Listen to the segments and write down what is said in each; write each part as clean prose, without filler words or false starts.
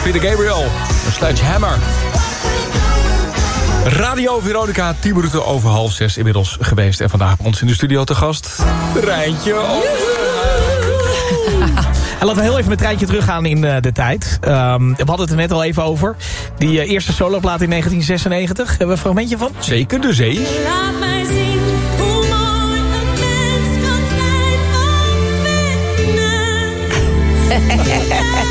Peter Gabriel. Een Sledgehammer. Radio Veronica, 10 minuten over 5:30 inmiddels geweest. En vandaag bij ons in de studio te gast, Treintje En laten we heel even met Treintje teruggaan in de tijd. We hadden het er net al even over. Die eerste soloplaat in 1996. Hebben we een fragmentje van? Zeker, De Zee. Laat mij zien hoe mooi een mens kan zijn van binnen.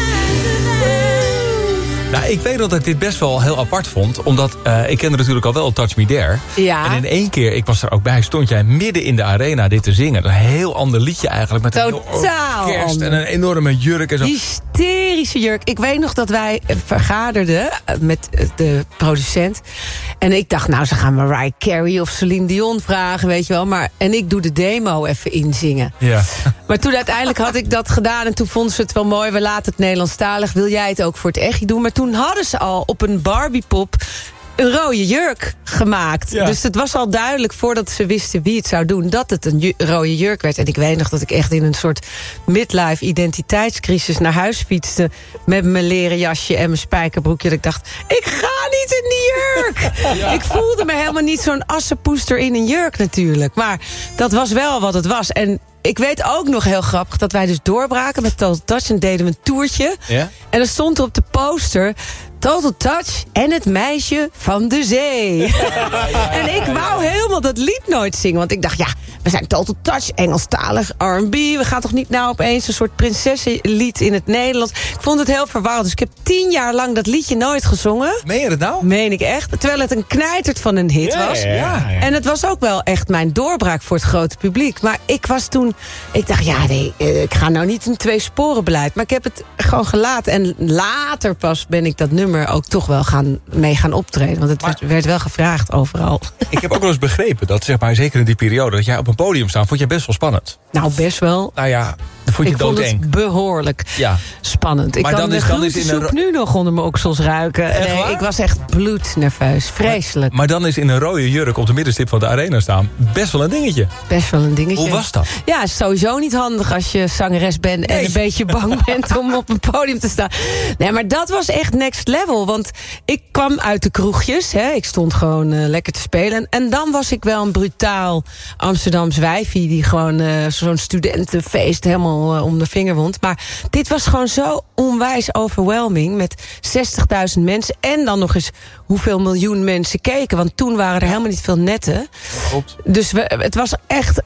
Nou, ik weet dat ik dit best wel heel apart vond. Omdat ik kende natuurlijk al wel Touch Me There. Ja. En in één keer, ik was er ook bij, stond jij midden in de arena dit te zingen. Een heel ander liedje eigenlijk. Met een Totaal orkest ander. en een enorme jurk en zo. Hysterische jurk. Ik weet nog dat wij vergaderden met de producent. En ik dacht, nou, ze gaan Mariah Carey of Celine Dion vragen, weet je wel. En ik doe de demo even inzingen. Ja. Maar toen uiteindelijk had ik dat gedaan en toen vonden ze het wel mooi. We laten het Nederlandstalig. Wil jij het ook voor het echtje doen? Maar toen hadden ze al op een Barbiepop een rode jurk gemaakt. Ja. Dus het was al duidelijk voordat ze wisten wie het zou doen, dat het een rode jurk werd. En ik weet nog dat ik echt in een soort midlife identiteitscrisis naar huis fietste met mijn leren jasje en mijn spijkerbroekje. Dat ik dacht, ik ga niet in die jurk. Ja. Ik voelde me helemaal niet zo'n assenpoester in een jurk natuurlijk. Maar dat was wel wat het was. En ik weet ook nog heel grappig dat wij dus doorbraken met Total Touch en deden we een toertje. Ja? En er stond er op de poster Total Touch en het meisje van de zee. En ik wou helemaal dat lied nooit zingen. Want ik dacht, ja, we zijn Total Touch, Engelstalig, R&B. We gaan toch niet nou opeens een soort prinsessenlied in het Nederlands. Ik vond het heel verwarrend. Dus ik heb 10 jaar lang dat liedje nooit gezongen. Meen je het nou? Meen ik echt. Terwijl het een knijterd van een hit was. Ja. En het was ook wel echt mijn doorbraak voor het grote publiek. Maar ik was toen, ik dacht, ja nee, ik ga nou niet een 2-sporenbeleid. Maar ik heb het gewoon gelaten. En later pas ben ik dat nummer ook toch wel mee gaan optreden. Want het werd wel gevraagd overal. Ik heb ook wel eens begrepen dat, zeg maar, zeker in die periode, dat jij op een podium staat, vond jij best wel spannend. Nou, best wel. Nou ja, dat vond je Ik vond doodeng. het behoorlijk spannend. Ik Maar kan dan de is in een groentesoep nu nog onder mijn oksels ruiken. Echt Nee, waar? ik was echt bloednerveus. Vreselijk. Maar dan is in een rode jurk op de middenstip van de arena staan best wel een dingetje. Best wel een dingetje. Hoe was dat? Ja, is sowieso niet handig als je zangeres bent en een beetje bang bent om op een podium te staan. Nee, maar dat was echt next level. Want ik kwam uit de kroegjes. Hè. Ik stond gewoon lekker te spelen. En dan was ik wel een brutaal Amsterdams wijfie die gewoon zo'n studentenfeest helemaal om de vinger wond. Maar dit was gewoon zo onwijs overwhelming met 60.000 mensen. En dan nog eens hoeveel miljoen mensen keken. Want toen waren er helemaal niet veel netten. Klopt. Dus het was echt,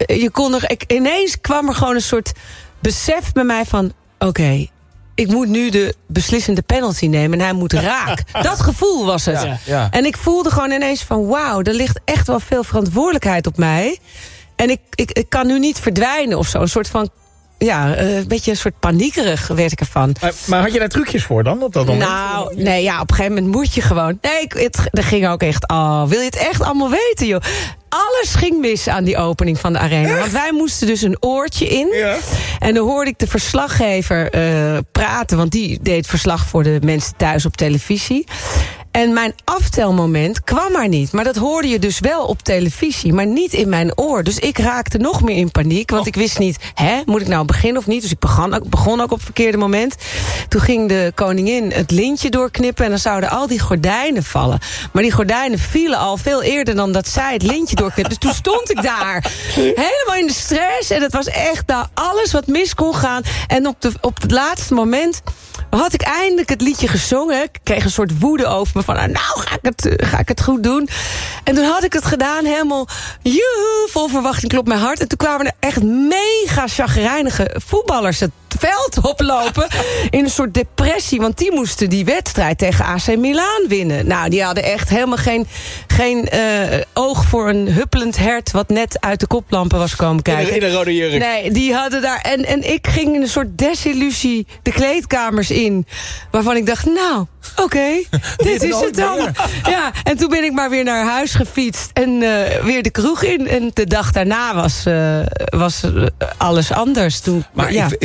ineens kwam er gewoon een soort besef bij mij van, oké, ik moet nu de beslissende penalty nemen en hij moet raak. Dat gevoel was het. Ja. En ik voelde gewoon ineens van, wauw, er ligt echt wel veel verantwoordelijkheid op mij. En ik kan nu niet verdwijnen of zo. Een soort van, ja, een beetje een soort paniekerig werd ik ervan. Maar had je daar trucjes voor dan op dat moment? Nou, nee, ja, op een gegeven moment moet je gewoon. Nee, er ging ook echt, wil je het echt allemaal weten, joh? Alles ging mis aan die opening van de arena. Echt? Want wij moesten dus een oortje in. Ja. En dan hoorde ik de verslaggever praten. Want die deed verslag voor de mensen thuis op televisie. En mijn aftelmoment kwam maar niet. Maar dat hoorde je dus wel op televisie, maar niet in mijn oor. Dus ik raakte nog meer in paniek. Want ik wist niet, moet ik nou beginnen of niet? Dus ik begon ook op het verkeerde moment. Toen ging de koningin het lintje doorknippen en dan zouden al die gordijnen vallen. Maar die gordijnen vielen al veel eerder dan dat zij het lintje doorknipte. Dus toen stond ik daar, helemaal in de stress. En het was echt alles wat mis kon gaan. En op het laatste moment had ik eindelijk het liedje gezongen. Ik kreeg een soort woede over me van, nou ga ik het goed doen. En toen had ik het gedaan, helemaal joehoe, vol verwachting klopt mijn hart. En toen kwamen er echt mega chagrijnige voetballers het veld oplopen in een soort depressie, want die moesten die wedstrijd tegen AC Milan winnen. Nou, die hadden echt helemaal geen oog voor een huppelend hert wat net uit de koplampen was komen kijken. In een rode jurk. Nee, die hadden daar, en ik ging in een soort desillusie de kleedkamers in, waarvan ik dacht, nou, oké, dit is het dan. Ja, en toen ben ik maar weer naar huis gefietst en weer de kroeg in. En de dag daarna was alles anders. Toen, Maar ik vind het zo grappig,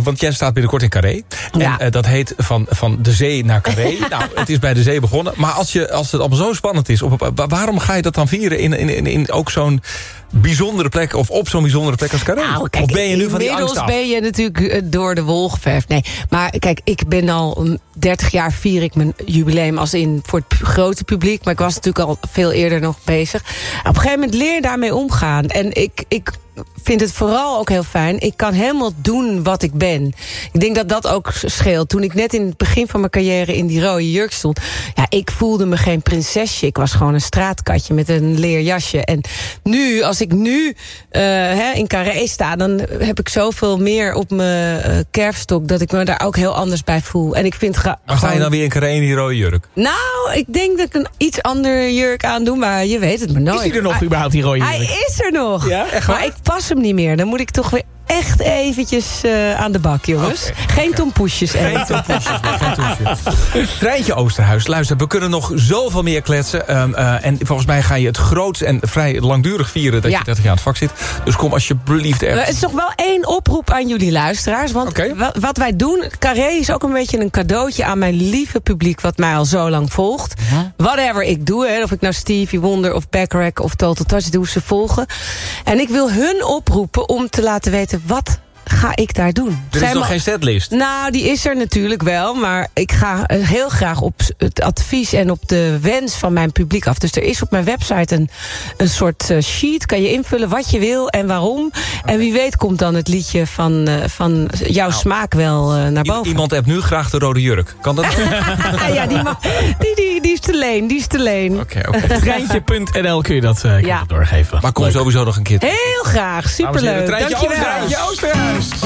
want jij staat binnenkort in Carré. Ja. En dat heet van de zee naar Carré. Nou, het is bij de zee begonnen. Maar als het allemaal zo spannend is... waarom ga je dat dan vieren in ook zo'n bijzondere plek... of op zo'n bijzondere plek als Carré? Nou, kijk, of ben je nu van die angst inmiddels af? ben je natuurlijk door de wol geverfd. Nee, maar kijk, ik ben al 30 jaar vier ik mijn jubileum... als in voor het grote publiek. Maar ik was natuurlijk al veel eerder nog bezig. Op een gegeven moment leer je daarmee omgaan. En ik vind het vooral ook heel fijn. Ik kan helemaal doen wat ik ben. Ik denk dat dat ook scheelt. Toen ik net in het begin van mijn carrière in die rode jurk stond... ja, ik voelde me geen prinsesje. Ik was gewoon een straatkatje met een leerjasje. En nu, als ik nu in Carré sta... dan heb ik zoveel meer op mijn kerfstok... dat ik me daar ook heel anders bij voel. En ik vind Maar ga je dan weer in Carré in die rode jurk? Nou, ik denk dat ik een iets andere jurk aandoe... maar je weet het maar nooit. Is hij er nog überhaupt, die rode jurk? Hij is er nog. Ja, echt waar? Maar ik pas hem niet meer. Dan moet ik toch weer echt eventjes aan de bak, jongens. Geen tompoesjes. Geen tompoesjes, geen toesje. Treintje Oosterhuis, luister, we kunnen nog zoveel meer kletsen. En volgens mij ga je het groots en vrij langdurig vieren... dat je 30 jaar aan het vak zit. Dus kom alsjeblieft ergens. Het is nog wel één oproep aan jullie luisteraars. Want wat wij doen, Carré is ook een beetje een cadeautje... aan mijn lieve publiek wat mij al zo lang volgt. Whatever ik doe, of ik nou Stevie Wonder of Bacharach of Total Touch doe, ze volgen. En ik wil hun oproepen om te laten weten... wat ga ik daar doen? Er is nog geen setlist? Nou, die is er natuurlijk wel. Maar ik ga heel graag op het advies en op de wens van mijn publiek af. Dus er is op mijn website een soort sheet. Kan je invullen wat je wil en waarom. En wie weet komt dan het liedje van jouw smaak wel naar boven. Iemand hebt nu graag de rode jurk. Kan dat? Ja, die is te leen. Die is te leen. Oké. Treintje.nl kun je dat doorgeven. Maar kom sowieso nog een keer. Heel graag. Superleuk. Treintje Dankjewel. Oosterhuis.